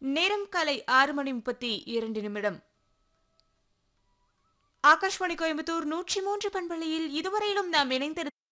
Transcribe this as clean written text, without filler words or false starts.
நேரம் காலை 6:32. ஆகாஷ்வாணி கோயம்புத்தூர் 103 பண்பலையில் இதுவரையிலும் நாம் இணைந்திருந்த